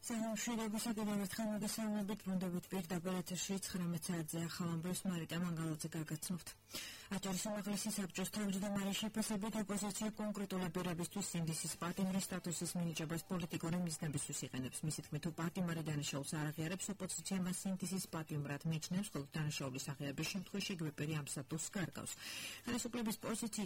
Სამშვიდობისა კიდევ ერთხელ მოგესალმებით, ბრუნდებით პირდაპირ ეთერში 19 საათზე ახალ ამბებს მარიტა მანგალაძე გაგაცნობთ. აჭარის უმაღლესი საბჭოს თავმჯდომარის შეფასებით ოპოზიცია კონკრეტული პირებისთვის სინდისის პატიმრის სტატუსის მინიჭებას პოლიტიკური მიზნებისთვის იყენებს. მისი თქმით, თუ პატიმარი დანაშაულს არ აღიარებს, ოპოზიცია მას სინდისის პატიმრად მიიჩნევს, ხოლო დანაშაულის აღიარების შემთხვევაში იგივე პირი ამ სტატუსს გარგავს. ხელისუფლების პოზიციის